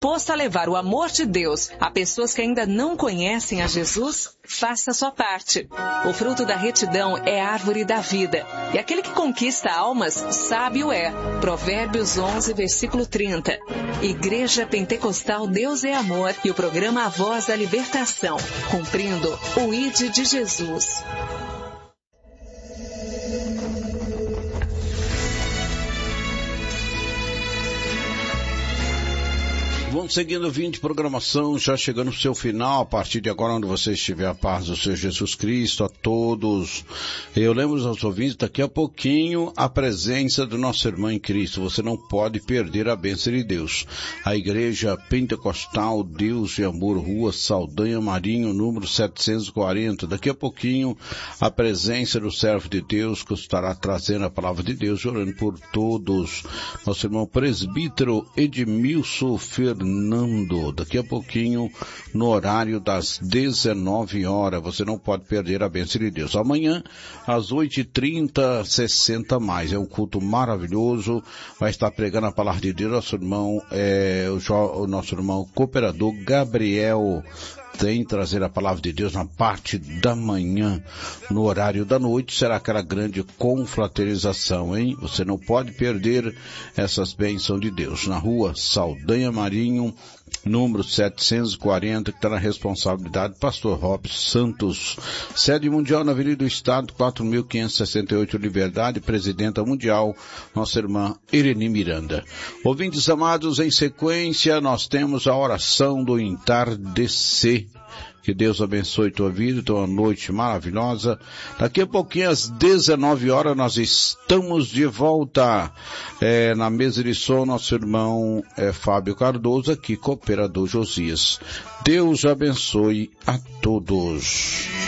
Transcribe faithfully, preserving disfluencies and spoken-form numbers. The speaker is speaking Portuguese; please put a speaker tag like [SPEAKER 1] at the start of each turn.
[SPEAKER 1] Disposto a levar o amor de Deus a pessoas que ainda não conhecem a Jesus? Faça a sua parte. O fruto da retidão é a árvore da vida. E aquele que conquista almas, sábio é. Provérbios onze, versículo trinta. Igreja Pentecostal Deus é Amor e o programa A Voz da Libertação. Cumprindo o I D de Jesus.
[SPEAKER 2] Vamos seguindo vinte programação, já chegando no seu final, a partir de agora, onde você estiver, a paz do Senhor Jesus Cristo, a todos. Eu lembro aos ouvintes, daqui a pouquinho, a presença do nosso irmão em Cristo. Você não pode perder a bênção de Deus. A Igreja Pentecostal Deus e Amor, Rua Saldanha Marinho, número setecentos e quarenta. Daqui a pouquinho, a presença do servo de Deus, que estará trazendo a palavra de Deus, orando por todos. Nosso irmão presbítero Edmilson Fernando. Fernando, daqui a pouquinho, no horário das dezenove horas, você não pode perder a bênção de Deus. Amanhã, às oito e trinta, sessenta mais, é um culto maravilhoso, vai estar pregando a palavra de Deus, nosso irmão, é, o, o nosso irmão cooperador Gabriel, tem trazer a palavra de Deus na parte da manhã. No horário da noite será aquela grande confraternização, hein? Você não pode perder essas bênçãos de Deus. Na rua Saldanha Marinho, número setecentos e quarenta, que está na responsabilidade do pastor Robson Santos. Sede mundial na Avenida do Estado, quatro mil quinhentos e sessenta e oito, Liberdade, presidenta mundial, nossa irmã Irene Miranda. Ouvintes amados, em sequência, nós temos a oração do entardecer. Que Deus abençoe tua vida, tua noite maravilhosa. Daqui a pouquinho, às dezenove horas, nós estamos de volta. É, na mesa de som, nosso irmão é, Fábio Cardoso, aqui, cooperador Josias. Deus abençoe a todos.